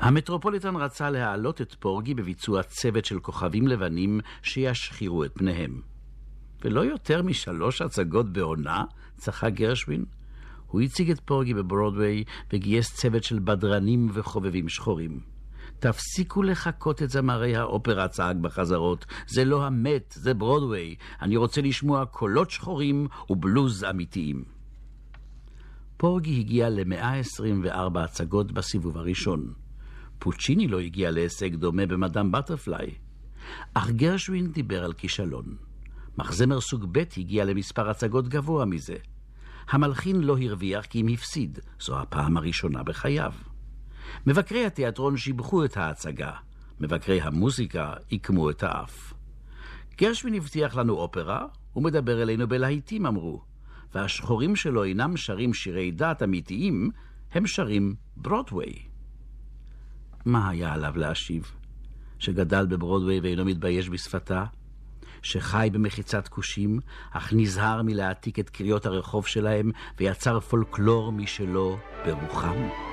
המטרופוליטן רצה להעלות את פורגי בביצוע צוות של כוכבים לבנים שישחירו את פניהם. ולא יותר מ3 הצגות בעונה, צחק גרשווין. הוא הציג את פורגי בברודווי וגייס צוות של בדרנים וחובבים שחורים. תפסיקו לחכות את זמרי האופרה, צעק בחזרות. זה לא המת, זה ברודווי. אני רוצה לשמוע קולות שחורים ובלוז אמיתיים. פורגי הגיע ל124 הצגות בסיבוב הראשון. פוצ'יני לא הגיע להישג דומה במדאם בטרפליי. אך גרשווין דיבר על כישלון. מחזמר סוג ב' הגיע למספר הצגות גבוה מזה. המלחין לא הרוויח כי אם הפסיד. זו הפעם הראשונה בחייו. מבקרי התיאטרון שיבחו את ההצגה. מבקרי המוזיקה עיקמו את האף. גרשווין הבטיח לנו אופרה, הוא מדבר אלינו בלהיטים, אמרו. והשחורים שלו אינם שרים שירי דת אמיתיים, הם שרים ברודווי. מה היה עליו להשיב? שגדל בברודווי ואינו מתבייש בשפתה? שחי במחיצת כושים, אך נזהר מלהעתיק את קריאות הרחוב שלהם ויצר פולקלור משלו ברוחם?